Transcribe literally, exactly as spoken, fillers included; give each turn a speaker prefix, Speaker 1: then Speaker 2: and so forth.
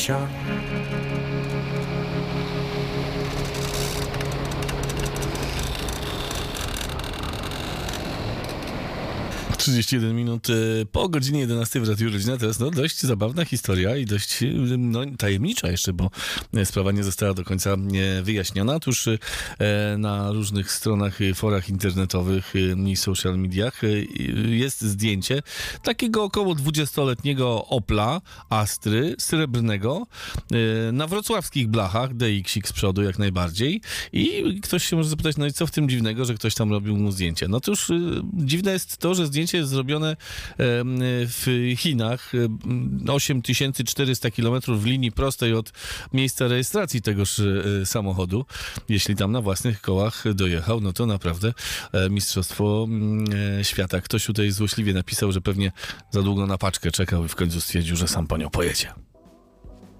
Speaker 1: trzydzieści jeden minut po godzinie jedenastej w Radiu Rodzina. Teraz no, dość zabawna historia i dość no, tajemnicza jeszcze, bo sprawa nie została do końca wyjaśniona. Otóż na różnych stronach, forach internetowych i social mediach jest zdjęcie takiego około dwudziestoletniego Opla Astry srebrnego na wrocławskich blachach, D X z przodu jak najbardziej. I ktoś się może zapytać, no i co w tym dziwnego, że ktoś tam robił mu zdjęcie? No to już dziwne jest to, że zdjęcie jest zrobione w Chinach, osiem tysięcy czterysta kilometrów w linii prostej od miejsca rejestracji tegoż samochodu. Jeśli tam na własnych kołach dojechał, no to naprawdę mistrzostwo świata. Ktoś tutaj złośliwie napisał, że pewnie za długo na paczkę czekał i w końcu stwierdził, że sam po nią pojedzie.